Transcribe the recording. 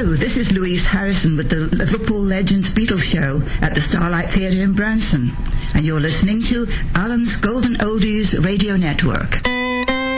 This is Louise Harrison with the Liverpool Legends Beatles Show at the Starlight Theatre in Branson. And you're listening to Alan's Golden Oldies Radio Network.